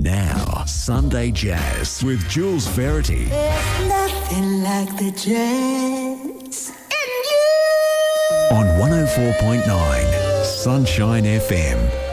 now, Sunday Jazz with Jules Verity. There's nothing like the jazz in you. On 104.9 Sunshine FM.